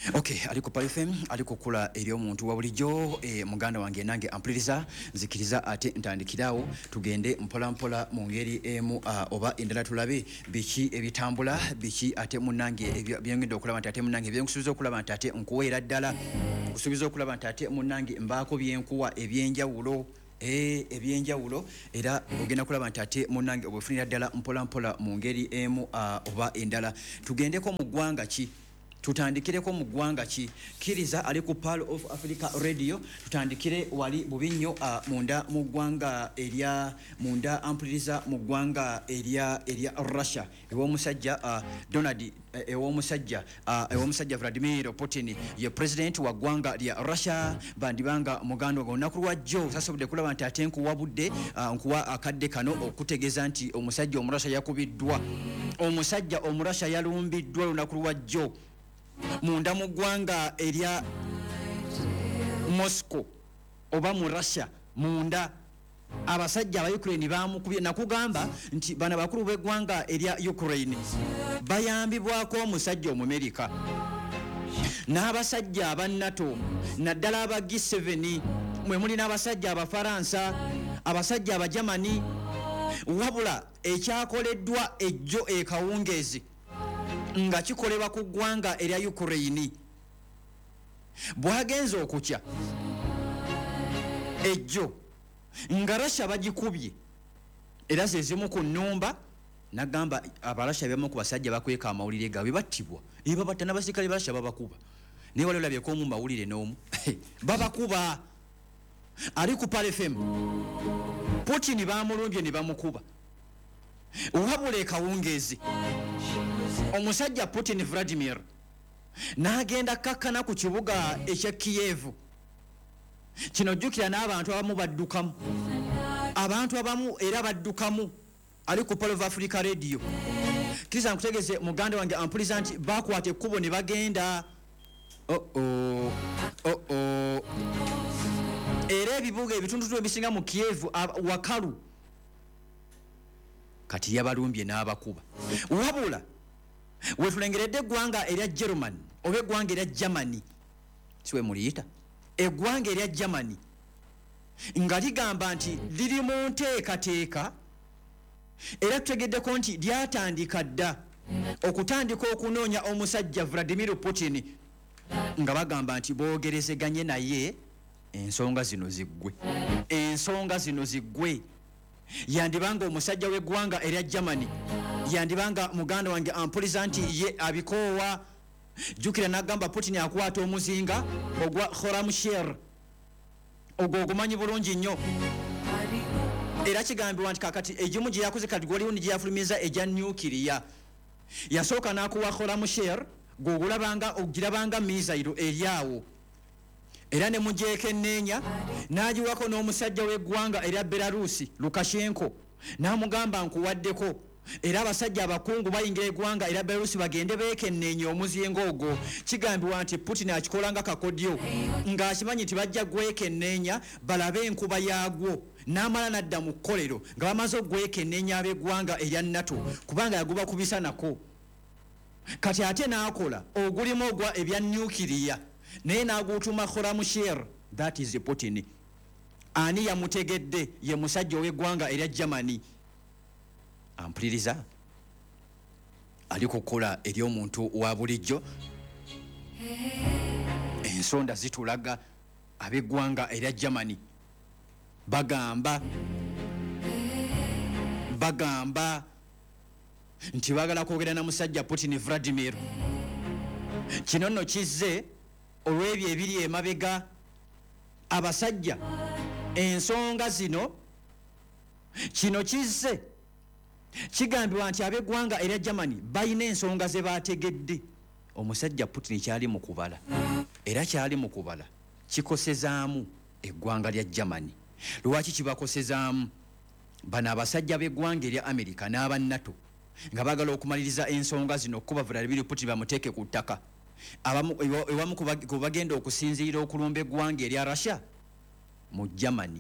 Okay, aliko pa FM, aliko kula eri omuntu wa bulijjo muganda wange nange ampuliriza nzikiriza ate ntandikirawo tugende mpola mpola mu ngeri emu oba endala tulabe biki ebitambula biki ate munange byengedde okulaba nti ate munange byenkusubiza okulaba nti ate nkuweera ddala kusubiza okulaba nti ate munange mbaako byenkuwa ebyenjawulo ebyenjawulo era ogenda kulaba nti ate munange obwefunira ddala mpola mpola mu ngeri emu oba endala tugendeko mu ggwanga ki tutandikireko mu ggwanga ki kiriza ali ku Pearl of Africa Radio tutandikire wali bubinyo munda mu ggwanga erya munda ampuliriza mu ggwanga erya Russia ewo musajja Donald ewo musajja Vladimir Putin ye president wa ggwanga lya Russia bandibanga mugando gonaku lwajjo sasobodde kulaba nti ate nkuwabudde nkuwa akadde kano okutegeeza nti omusajja omurasha yakubiddwa omusajja omurasha yalumbiddwa lunaku lwajjo munda mu ggwanga erya Moscow oba mu Russia munda abasajja aba Ukraine bamukubye nakugamba nti bana bakulu b'eggwanga erya Ukraine bayambibwako omusajja Omumerika n'abasajja aba NATO naddala aba G7 mwe muli n'abasajja Abafaransa abasajja aba Germany wabula ekyakoleddwa ejjo ekawungeezi nga kikolebwa ku ggwanga erya Ukraine bwagenze okutya ejjo nga Russia bagikubye era zezimu ku nnumba nagamba abalasha byamu ku basajja bakweka amawulire gawe battibwa babatta n'abasirikale ba Russia babakuba naye wali olabyeko omu mawulire n'omu babakuba ali ku Pearl FM Putin bamulumbye ne bamukuba wabula ekawungeezi omusajja Putin Vladimir n'agenda kakkana ku kibuga ekya Kiev kino jjukira n'abantu abamu baddukamu abantu abamu era baddukamu ali ku Pearl of Africa Radio kiriza nkutegeze muganda wange ampuliza nti bakwata ekkubo ne bagenda era ebibuga ebitundutundu ebisinga mu Kiev wakalu kati yabalumbye n'abakuba wabula wetulengeredde eggwanga erya German oba eggwanga erya Germany siwe muliyita eggwanga erya Germany nga ligamba nti liri mu nteekateeka era tutegeddeko nti lyatandika dda okutandika okunoonya omusajja Vladimir Putin nga bagamba nti boogerezeganye naye ensonga zino ziggwe yandibanga omusajja w'eggwanga erya Germany yandibanga muganda wange ampuliza nti ye abikoowa jukira nagamba Putin akwata omuzinga ogwa Khoramsher ogwo ogumanyi bulungi nnyo era kigambibwa nti kakati egimu gye yakoze kategoriyo ni gye yafulumiza ejja nuclear yasooka n'akuwa Khoramsher ogirabanga misairo eryawo era ne mujekenneenya n'agiwako n'omusajja w'eggwanga erya Belarusi Lukashenko n'amugamba nkuwaddeko era abasajja abakungu bayingira eggwanga erya Belarusi bagende beekenneenye omuzingo ogwo kigambibwa nti Putin akikolanga kakodyo ng'akimanyi nti bajja gwekenneenya balabe enkuba yaagwo n'amala nadda mu kkolero nga bamaze ogwekenneenya ab'eggwanga erya NATO kubanga yaguba kubisa nako kati ate n'akola ogulimu ogwa ebya nuclear naye n'aguutuma Khoramsher that is Putin ani yamutegedde ye musajja ow'eggwanga erya Germany ampuliriza ali kukola eri omuntu wa bulijjo ensonda zitulaga ab'eggwanga erya Germany bagamba nti baagala kwogera na musajja Putin Vladimir kino nno kizze olw'ebyo ebiri emabega abasajja ensonga zino kino kizze kigambibwa nti ab'eggwanga erya Germany balina ensonga ze baategedde omusajja Putin kyali mu kubala era kyali mu kubala kikosezaamu eggwanga lya Germany lwaki kibakosezaamu bano abasajja b'eggwanga erya America n'aba NATO nga baagala okumaliriza ensonga zino okuba Vladimir Putin bamuteeke ku ttaka ewamu ku bagenda okusinziira okulumba eggwanga erya Russia mu Germany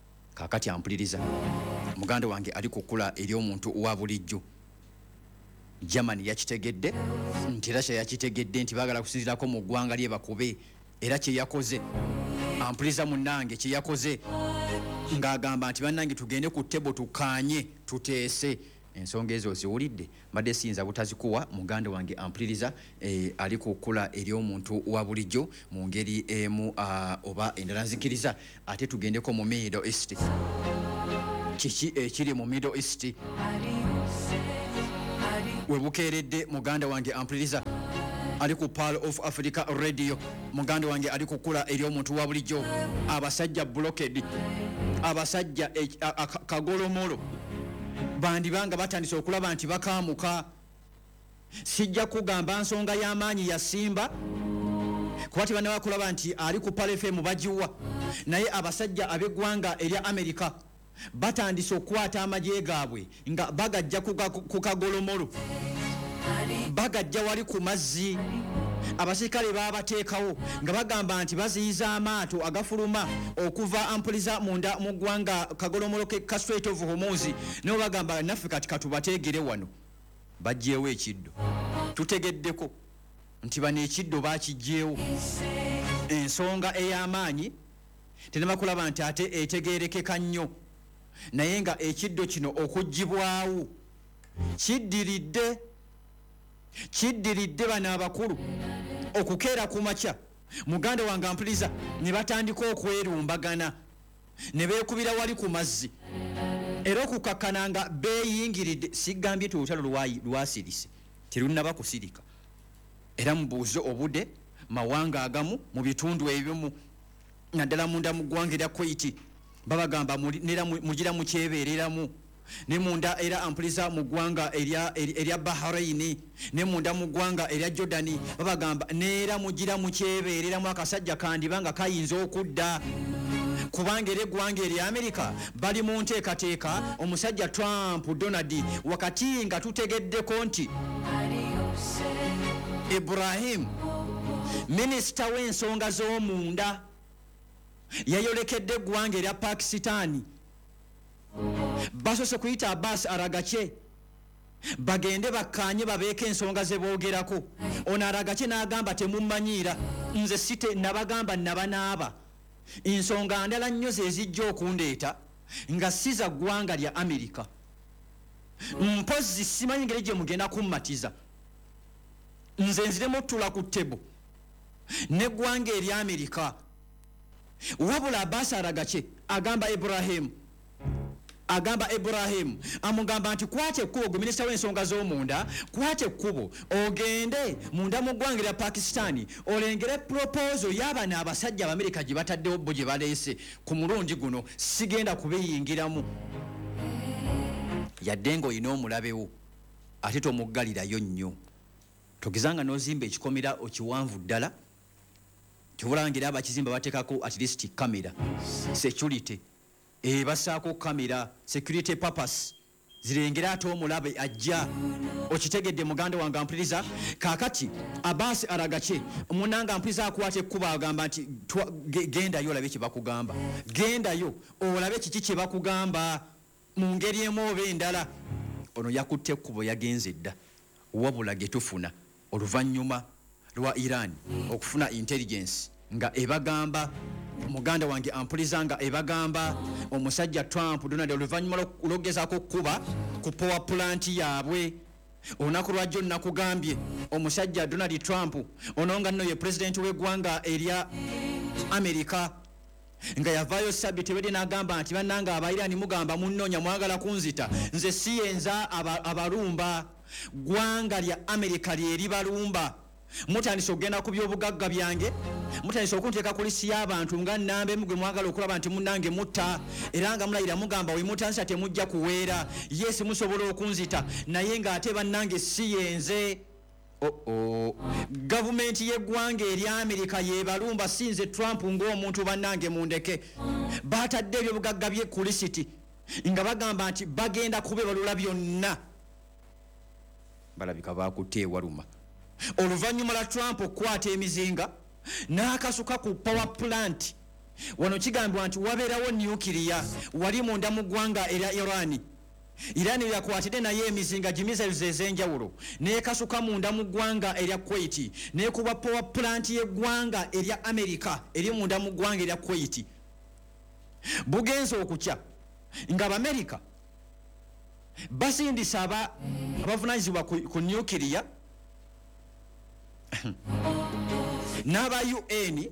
kakati ampuliriza muganda wange ali kukula eri omuntu wa bulijjo Germany yakitegedde nti Russia yakitegedde nti baagala kusinzirako mu ggwanga lye bakube era kye yakoze ampuliza munnange kye yakoze ng'agamba nti bannange tugende ku ttebo tukaanye tuteese ensonga ezo ziwulidde mbadde siyinza butazikuwa muganda wange ampuliriza ali kukula eri omuntu wa bulijjo mu ngeri emu oba endala nzikiriza ate tugendeko mu Middle East kiki ekiri mu Middle East webukeeredde muganda wange ampuliriza ali ku Pearl of Africa Radio muganda wange ali kukula eri omuntu wa bulijjo abasajja blocked abasajja kagolomolo bandibanga batandise okulaba nti bakaamuka sijja kugamba nsonga y'amaanyi ya Simba kuba tibana bakulaba nti ali ku Pearl FM bagiwa naye abasajja ab'eggwanga erya Amerika batandise okukwata amagye gaabwe nga bagajja ku kagolomolo bagajja wali ku mazzi abasirikale babateekawo nga bagamba nti baziyiza amaato agafuluma okuva ampuliza munda mu ggwanga kagolomolo ka Strait of Hormuz nibo bagamba naffe kati katubateegere wano bajjeewo ekiddo tutegeddeko nti bano ekiddo baakijjeewo ensonga ey'amaanyi tenabakulaba nti ate etegeerekeka nnyo naye nga ekiddo kino okuggibwawo kiddiridde bano abakulu okukeera ku makya muganda wange ampuliza ne batandika okwerumbagana ne beekubira wali ku mazzi era okukakkana nga beeyingiridde sigambye ti olutalo lwasirise terunnaba kusirika era mubuuze obude mawanga agamu mu bitundu ebimu naddala munda mu ggwanga erya Kuwait babagamba mugira mukyebeereramu ne munda era ampuliza mu ggwanga erya Bahrain ne munda mu ggwanga erya Jordan babagamba neera mugira mukyebeereramu akasajja kandibanga kayinza okudda kubanga era eggwanga erya Amerika bali mu nteekateeka omusajja Trump Donald wakati nga tutegeddeko nti Ibrahim minisita w'ensonga z'omunda yayolekedde eggwanga erya Pakistan basose kuyita Abbas Aragache bagende bakkaanye babeeko ensonga ze boogerako ono Aragache n'agamba temummanyiira nze site nabagamba nabanaaba ensonga ndala nnyo ze zijja okundeeta nga si za ggwanga lya Amerika mpozi simanyi ngeri gye mugenda kummatiza nze nziremu ottula ku ttebo n'eggwanga erya Amerika wabula Abbas Aragache agamba Ibrahim amugamba nti kwate ekkubo gwe minisita w'ensonga z'omunda kwate ekkubo ogende munda mu ggwanga lya Pakistan olengere proposal y'abana abasajja Abamerika gye bataddewo bo gye baleese ku mulundi guno sigenda kubeyingiramu yadde ng'olina omulabewo ate tomuggalirayo nnyo togezanga n'ozimba ekikomera okiwanvu ddala tubulangira abakizimba bateekako at least kamera security basaako kamera security purpose zirengera ate omulabe ajja okitegedde muganda wange ampuliriza kaakati Abbas Aragache munanga ampuliriza akwata ekkuba agamba nti gendayo olabe kye bakugamba gendayo olabe kiki kye bakugamba mu ngeri emu oba endala ono yakutte ekkubo yagenze dda wabula ge tufuna oluvannyuma lwa Iran okufuna intelligence nga ebagamba muganda wange ampuliza nga ebagamba omusajja Trump Donald oluvannyuma lw'okugezaako okkuba ku power plant yaabwe olunaku lwajjo nakugambye omusajja Donald Trump ono nga nno ye president w'eggwanga erya Amerika nga yavaayo sabiti wedde n'agamba nti bannanga Abairani mugamba munnoonya mwagala kunzita nze siyenza abalumba ggwanga lya Amerika lyeri balumba mutandise okugenda ku byobugagga byange mutandise okunteeka ku lisi y'abantu nga nnambe mugwe mwagala okulaba nti munnange mutta era nga mulayira mugamba wemutansa temujja kuweera yesi musobola okunzita naye ng'ate bannange siyenze gavumenti y'eggwanga erya Amerika yebalumba sinze Trump ng'omuntu bannange mundeke batadde ebyobugagga bye ku lisiti nga bagamba nti bagenda kubebalula byonna balabika bakutte ewaluma oluvannyuma la Trump okukwata emizinga n'akasuka ku power plant wano kigambibwa nti wabeerawo nuclear wali munda mu ggwanga erya Iran Iran yakwatidde naye emizinga gimissiles ez'enjawulo n'ekasuka munda mu ggwanga erya Kuwait n'ekuba power plant y'eggwanga erya America eri munda mu ggwanga erya Kuwait. Bugenze okukya nga Abamerika basindisa abavunaanyizibwa ku nuclear n'aba UN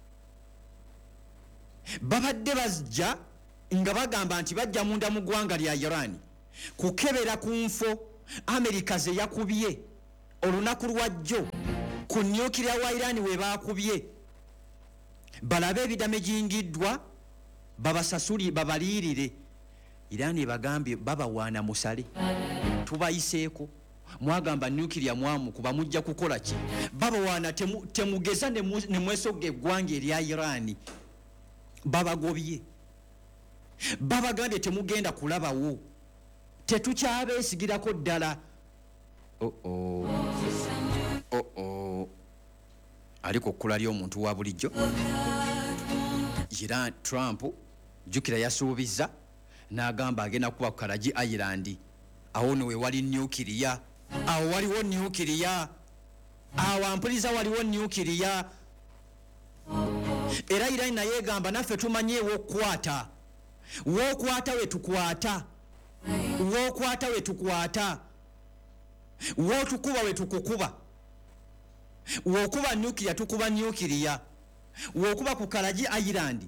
babadde bajja nga bagamba nti bajja munda mu ggwanga lya Iran kukebera ku nfo Amerika ze yakubye olunaku lwajjo ku nuclear wa Iran we bakubye balabe ebidame jingiddwa babasasuli babaliirire. Iran bagambye babawaana musale tubayiseeko mwagamba nuclear mwamu kuba mujja kukola ki babawaana temugeza ne mwesogga eggwanga erya Iran babagobye babagambye temugenda kulabawo tetukyabeesigirako ddala. Aliko kkula ly'omuntu wa bulijjo. Iran Trump jjukira yasuubiza n'agamba agenda kuba ku Karachi Island awo ne we wali nuclear awo waliwo nuclear awo ampuliza waliwo nuclear era Iran naye egamba naffe tumanye w'okukwata we tukwata w'okwata we tukwata w'otukuba we tukukuba w'okuba nuclear tukuba nuclear w'okuba ku Karachi Island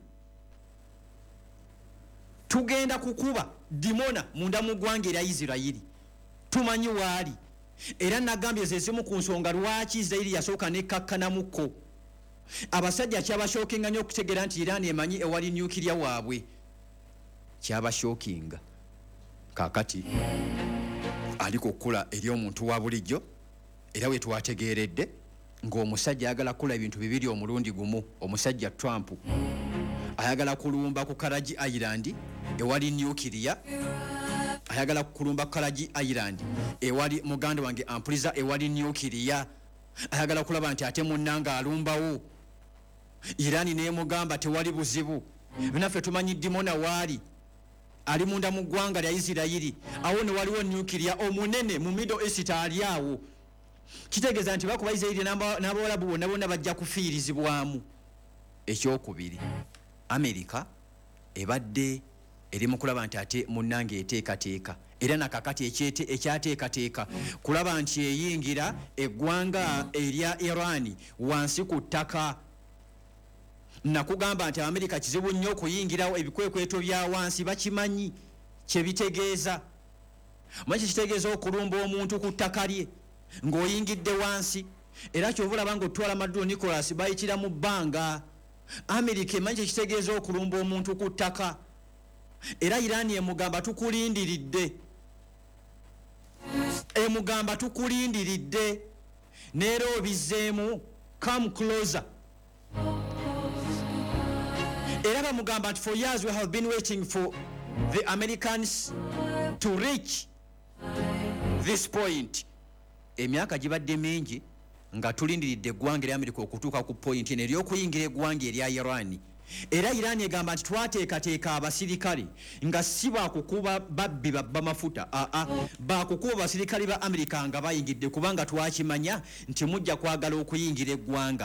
tugenda kukuba Dimona munda mu ggwanga erya Isirayiri tumanyi waali era nagambye zezimu ku nsonga lwaki Isirayiri yasooka nekkakkanamuko abasajja kyabashookinga nnyo okutegeera nti Iran emanyi ewali nuclear waabwe kyabashookinga. Kaakati aliko okukula eri omuntu wa bulijjo era we twategeeredde ng'omusajja ayagala kukola ebintu bibiri omulundi gumu. Omusajja Trump ayagala kulumba ku Karachi Island ewali nuclear ayagala kulumba ku Karachi Island ewali muganda wange ampuliza ewali nuclear ayagala kulaba nti ate munnanga alumbawo. Iran neemugamba tewali buzibu binaffe tumanyi Dimona waali ali munda mu ggwanga lya Isirayiri awo ne waliwo nuclear omunene mu Middle East ali awo. Kitegeeza nti bakuba Isirayiri n'Abawalabu bonna bajja kufiirizibwamu. Ekyokubiri Amerika ebadde eri mu kulaba nti ate munnange eteekateeka era nakakati ekyateekateeka kulaba nti eyingira eggwanga erya Iran wansi ku ttaka. Nakugamba nti Amerika kizibu nnyo okuyingirawo ebikwekweto bya wansi bakimanyi kye bitegeeza. Manyi kitegeeza okulumba omuntu ku ttaka lye ng'oyingidde wansi era ky'obulaba ng'otwala Maduro Nicholas bayitira mu bbanga. Amerika emanyi kitegeeza okulumba omuntu ku ttaka era Iran emugamba tukulindiridde neera obizzeemu come closer. Era bamugamba nti for years we have been waiting for the Americans to reach this point. Emyaka gibadde mingi nga tulindiridde eggwanga erya Amerika okutuuka ku point eno ery'okuyingira eggwanga erya Iran. Era Iran egamba nti twateekateeka abasirikale nga si bakukuba babbi babba mafuta bakukuba abasirikale ba Amerika nga bayingidde kubanga twakimanya nti mujja kwagala okuyingira eggwanga.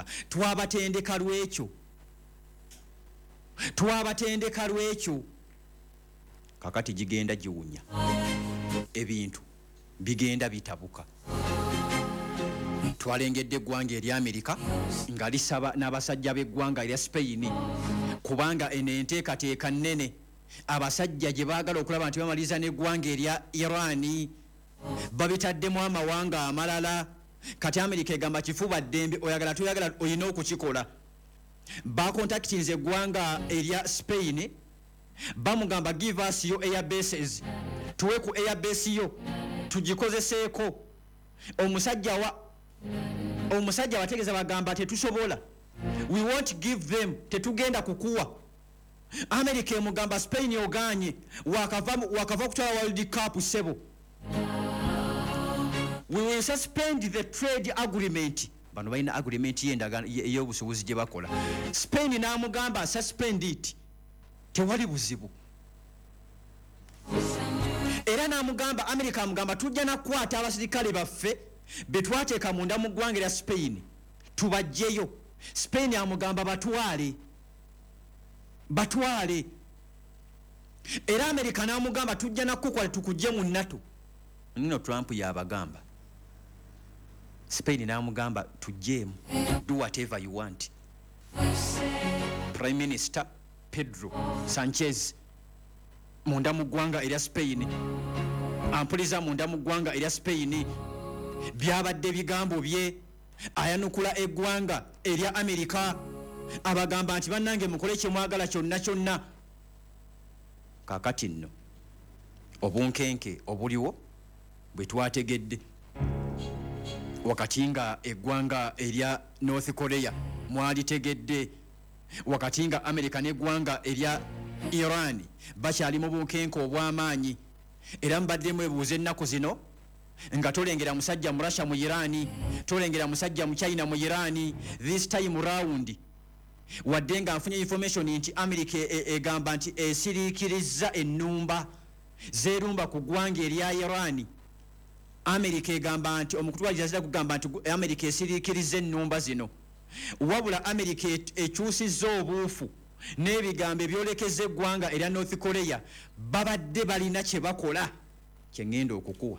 Twabatendeka lwekyo kakati gigenda giwunya ebintu bigenda bitabuka. Twalengedde eggwanga erya Amerika nga lisaba n'abasajja b'eggwanga erya Spain kubanga eno enteekateeka nnene abasajja gye baagala okulaba nti bamaliza n'eggwanga erya Iran babitaddemu amawanga amalala. Kati Amerika egamba kifuba ddembe oyagala toyagala olina okukikola. Bakontaktinze eggwanga erya Spain bamugamba give us your air bases tuwe ku air base yo tugikozeseeko. Omusajja wategeeza bagamba tetusobola we won't give them tetugenda kukuwa. Amerika emugamba Spain oganye wakava kutwala World Cup sebo we will suspend the trade agreement. Bano balina agreement ey'obusuubuzi gye bakola. Spain n'amugamba suspend it tewali buzibu. era n'amugamba America amugamba tujja nakwata abasirikale baffe betwateeka munda mu ggwanga lya Spain tubajjeyo. Spain amugamba batwale era America n'amugamba tujja nakukwata tukujje mu NATO. Nino Trump yabagamba Spain n'amugamba tujjeemu, do whatever you want. Prime Minister Pedro Sanchez munda mu ggwanga erya Spain, ampuliza munda mu ggwanga erya Spain, byabadde bigambo bye, ayanukula eggwanga erya America, abagamba nti bannange mukole kye mwagala kyonna. Kaakati nno obunkenke obuliwo bwe twategedde wakati nga eggwanga erya North Korea mwalitegedde, wakati nga America n'eggwanga erya Iran bakyali mu bunkenke obw'amaanyi, era mbaddemu ebuuza ennaku zino nga tolengera musajja mu Russia mu Iran, tolengera musajja mu China mu Iran. This time round wadde nga nfunye information nti America egamba nti esiriikiriza ennumba zerumba ku ggwanga erya Iran. America egamba nti omukutwaliza zira kugamba nti America esiriikiriza ennumba zino, wabula America ekyusizza obuufu n'ebigambo ebyolekeza eggwanga erya North Korea babadde balina kye bakola kye ngenda okukuwa.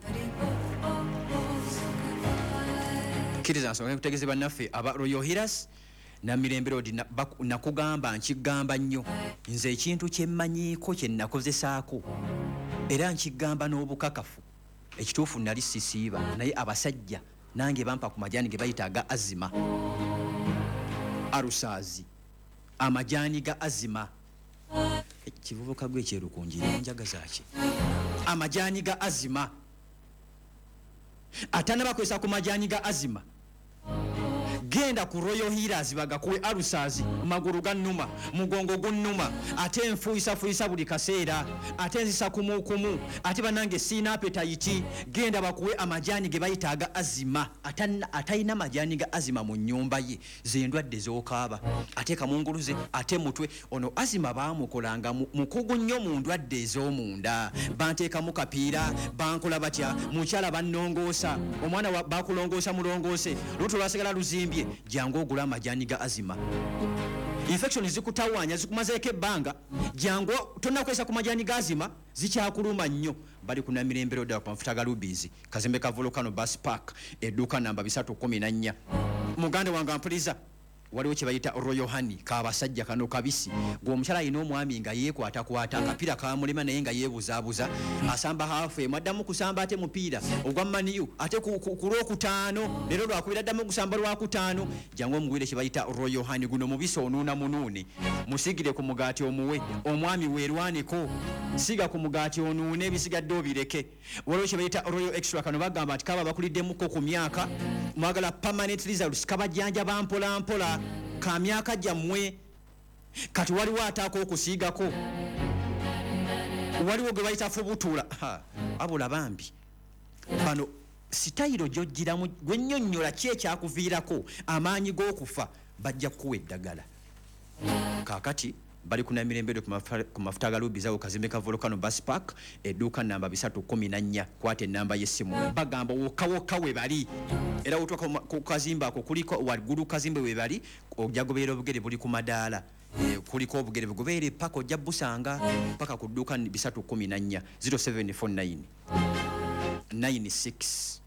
Kkiriza nsonga kutegeeza bannaffe aba Royal Healers na Mirembe Road nakugamba nkigamba nnyo nze ekintu kye mmanyiiko kye nakozesaako era nkigamba n'obukakafu. Ekituufu nali sisiiba naye abasajja nange bampa ku majaani ge bayita aga azima, arusazi, amajaani ga azima. Kivubuka gwe kyerukunjira njagaza ki? Amajaani ga azima. Atana bakozesa ku majaani ga azima. Genda ku Royal Healers bagakuwe arusazi, magulu gannuma, mugongo gunnuma, ate enfuuyisa buli kaseera, ate enzisa kumu, ate banange siina appetite. Genda bakuwe amajaani ge bayita aga azima. Atalina majaani ga azima mu nnyumba ye z'endwadde z'okaaba, ate kamunguluze, ate mutwe. Ono azima baamukolanga mukugu nnyo mu ndwadde ez'omunda, banteekamu kapiira, bankola batya, mukyala bannongoosa, omwana bakulongoosa mulongoose, lutu lwasigala luzimbye, jangu ogula amajaani ga azima. Infection zikutawaanya zikumazeeko ebbanga, jangu tonnakozesa ku majaani ga azima, zikyakuluma nnyo. Bali ku Namirembe Road ku mafuta ga Rubies, Kazembe ka Volcano Bus Park, edduuka namba 314. Muganda wange ampuliza, waliwo kye bayita Royal Honey kaabasajja kano kabisi. Gwe omukyala alina omwami nga yeekwatakwata akapiira kamulema naye nga yeebuzaabuza, asamba haafu emu addamu kusamba ate mupiira ogwa maniyu ate ku lwokutaano, leero lwakubira addamu kusamba lwakutaano. Jangu omugwire kye bayita Royal Honey. Guno mubisi onuuna munuune, musigire ku mugaati omuwe, omwami weerwaneko, siga ku mugaati onuune, ebisigadde obireke. Waliwo kye bayita Royal Extra, kano bagamba nti kaba bakuliddemuko ku myaka, mwagala permanent results, kabajjanjaba mpola ka myaka gyammwe. Kati waliwo ataako okusiigako, waliwo gwe bayita fubutuula, abula bambi bano sitayiro gy'oggiramu gwe nnyonnyola ki ekyakuviirako amaanyi g'okufa, bajja kukuwa eddagala. Kaakati bali ku Namirembe ku mafuta ga Rubies awo Kazimbe ka Volcano Bus Park, edduuka namba 314. Kwata ennamba y'essimu, bagamba wokawoka we bali, era wotuuka ku kazimbe ako kuliko waggulu kazimbe we bali, ojja gobeera obugere buli ku madaala, kuliko obugere bugobeere paka ojja busanga paka ku dduuka 314. 0749 96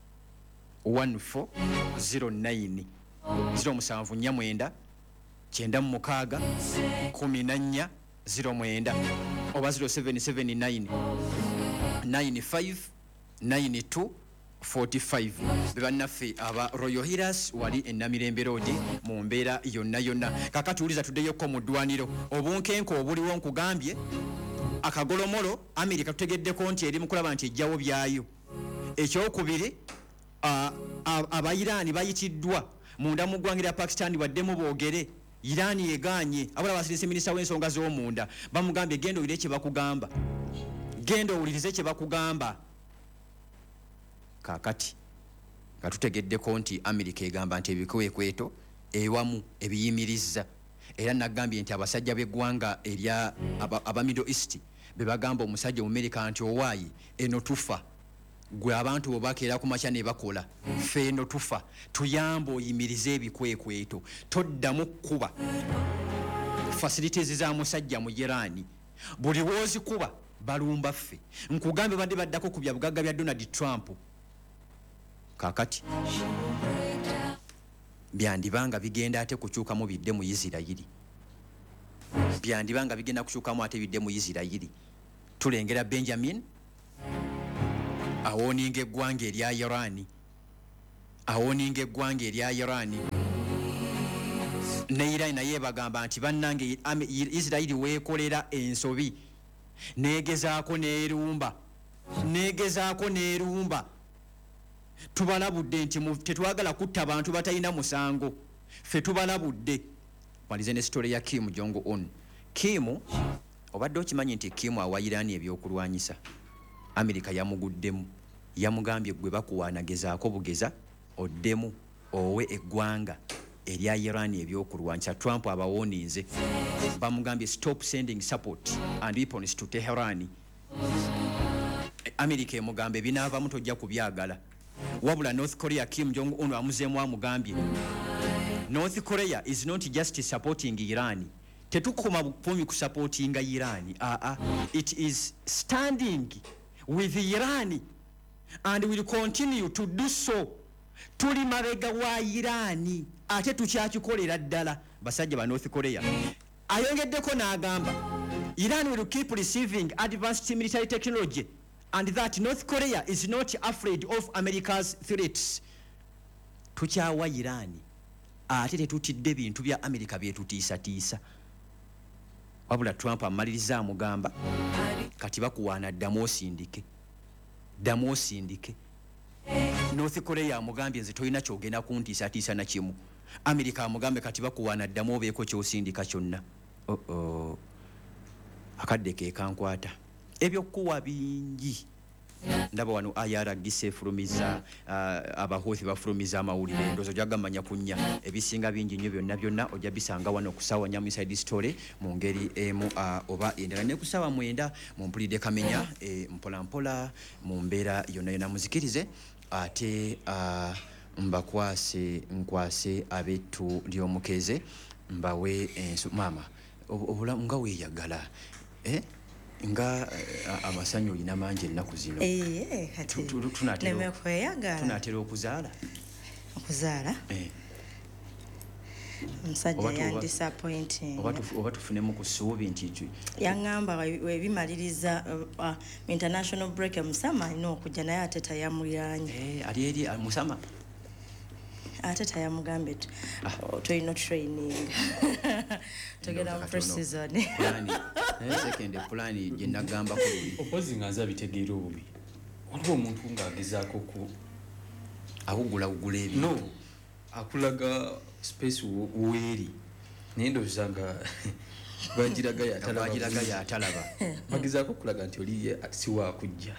1409 079 96 14 09 oba 0779 95 92 45. Bannaffe aba Royal Healers wali e Namirembe Road mu mbeera yonna. Kakati uliza tuddeyoko mu ddwaniro, obunkenke obuliwo nkugambye akagolomolo. America tutegeddeko nti eri mu kulaba nti ejjawo byayo. Ekyokubiri, Abayiraani bayitiddwa munda mu ggwanga lya Pakistan baddemu boogere. Irani yegaanye, abula basirise minisita w'ensonga z'omunda, bamugambye genda owulire kye bakugamba, genda owulirize kye bakugamba. Kaakati nga tutegeddeko nti America egamba nti ebikwekweto ewamu ebiyimirizza, era nagambye nti abasajja b'eggwanga erya aba Middle East bebagamba omusajja mu America nti owaayi eno tufa gwe abantu obakeera ku makya ne bakola ffe eno tufa tuyamba oyimirize ebikwekweto toddamu kuba facilities za musajja mu Irani buli wozikuba balumba ffe nkugambe badde baddako ku bya bugagga bya Donald Trump kakati byandibanga bigenda ate kukyukamu bidde mu Isirayiri byandibanga bigenda kukyukamu ate bidde mu Isirayiri tulengera Benjamin awoninga eggwanga erya Irani awoninga eggwanga erya Irani ne Irani naye bagamba nti bannange Isirayiri weekolera ensobi negezaako neerumba tubalabudde nti tetwagala kutta bantu batalina musango ffe tubalabudde walize ne story ya Kim Jong-un Kim obadde okimanyi nti Kim awa Irani ebyokulwanyisa Amerika yamuguddemu yamugambye gwe bakuwaanagezaako bugeza oddemu owe eggwanga erya Irani ebyokulwanyisa Trump abawoninze bamugambye stop sending support and weapons to Tehran Amerika emugambe binaavamu tojja kubyagala wabula North Korea Kim Jong-un amuzeemu amugambye North Korea is not just supporting Iran tetukoma bupumi ku supporting Iran it is standing with Iran and will continue to do so tuli mabega wa Iran ate tukyakikolera ddala basajja ba North Korea ayongeddeko n'agamba Iran will keep receiving advanced military technology and that North Korea is not afraid of America's threats tukyawa Iran ate tetutidde bintu bya America byetutiisatiisa wabula Trump amaliriza amugamba kati bakuwaana ddamu osindike North Korea amugambye nze tolina kyogenda kuntiisatiisa na kimu America amugambe kati bakuwaana ddamu obeeko kyosindika kyonna akadde ke kankwata ebyokuwa bingi ndaba wano IRGC efulumiza abahothi bafulumiza amawulire ndozo jagamanya kunya ebisinga bingi nnyo byonna ojja bisanga wano kusawa nyamu inside story mu ngeri emu oba endala ne kusawa mwenda mu mpulide kamenya mpola mu mbeera yonna muzikirize ate nkwase abetu lyomukeze mbawe mama obulamu nga weeyagala nga amasanyo olina mangi ennaku zino kati tunatera okuzaala omusajja yandisappointing oba tufunemu ku ssuubi nti yaŋŋamba webimaliriza international break musama alina okujja naye ate tayamuliranye ali eri musama ate tayamugambye tolina training togenda mu pre-season second plan gye nagamba ko opozi nga nza bitegeera obubi waliwo omuntu ng'agezaako ku awugula ebintu no akulaga space weeri naye ndowooza nga bagiraga yatalaba bagezaako okulaga nti oli siwaakujja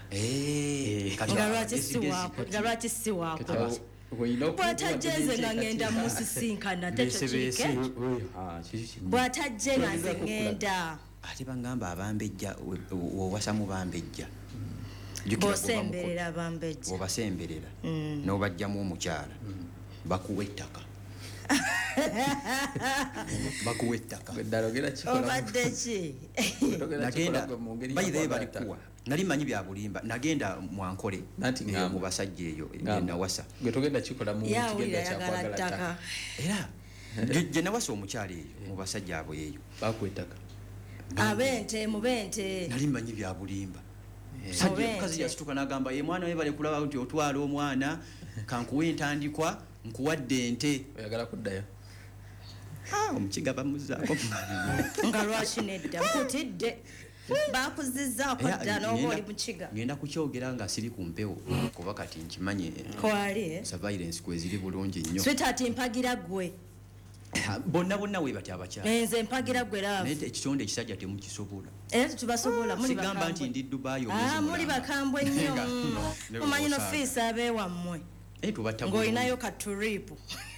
nga lwaki siwaako bw'atajjeze nga ngenda musisinkana tekyokiike bw'atajje nga nze ngenda ate bangamba abambejja wowasa mu bambejja bw'osemberera abambejja obasemberera n'obajjamu omukyala bakuwa ettaka obadde ki nagenda bayire balikuwa nali manyi bya bulimba nagenda mwankole mu basajja eyo nawasa yawulira yagala ttaka era gye nawasa omukyala eyo mu basajja abo eyo bakwetaka abente mubente nali manyi bya bulimba kazi yasituka nagamba ye mwana we bale kulaba nti otwala omwana kankuwa entandikwa nkuwadde ente oyagala kuddayo omukiga bamuzaako nga lwaki nedda nkutidde bakuzizzaako dda n'oba oli mukiga ngenda kukyogera nga siri ku mpewo kuba kati nkimanye kwali surveillance kweziri bulungi nnyo switati mpagira gwe bonna we bati abakyala nze mpagira gwe laavu naye ekitonde ekisajja temukisobola era tetubasobola sigamba nti ndi Dubai muli bakambwe nnyo mumanyi no fiisa abeewammwe ng'olinayo katuripu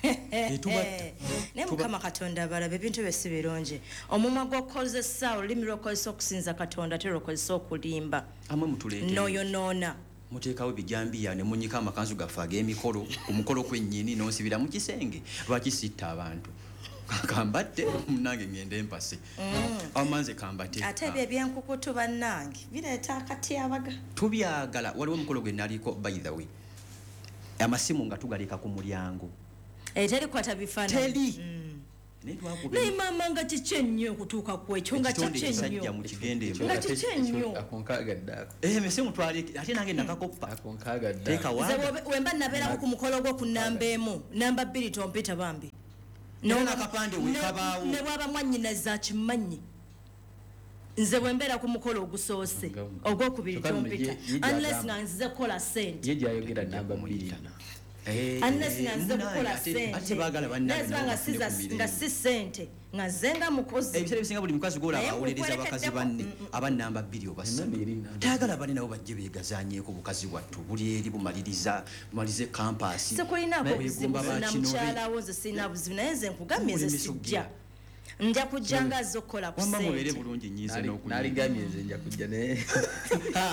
naye mukama katonda balabe ebintu bye si birungi omumwa gw'okozesa olulimi lw'okozesa okusinza katonda ate lw'okozesa okulimba amwe mutuleete n'oyonoona muteekawo ebijambiya ne munyika amakanzu gaffe ag'emikolo ku mukolo kwennyini n'onsibira mu kisenge lwaki sitta abantu kambadde munange ngende empase amanze kambate ate ebyo ebyenkukutu bannange bireeta akatyabaga tubyagala waliwo omukolo gwe naliko by the way amasimu nga tugaleka ku mulyango terikwata bifaananyi naye maama nga kiki ennyo okutuuka ku ekyo nga kiki ennyo nga kiki ennyo emisimu twaleke ate nange nakakoppa wemba nabeerako ku mukolo gwo ku namba emu namba 2 tompita bambi nakapande wekabaawo ne bwaba mwannyinaza kimanyi nze bwe mbeera ku mukolo ogusoose ogwokubiri tompita unless nga nzize kukola sente ye gyayogera namba 2 unless nga nzize kukola sente nga si sente nga zenga mukozi ebiseera ebisinga buli mukazi gwolaba awuliriza abakazi banne abanamba 2 oba 3 tayagala bali nabo bajje beegazanyeeko bukazi wattu buli eri bumalize kampasi sikulinaako buzibu na mukyalawo nze sirina buzibu naye nze nkugambye nze sijja nja kujja nga azza okukola ku sente mubeere bulungi nyize n'okunaligambye nze nja kujja naye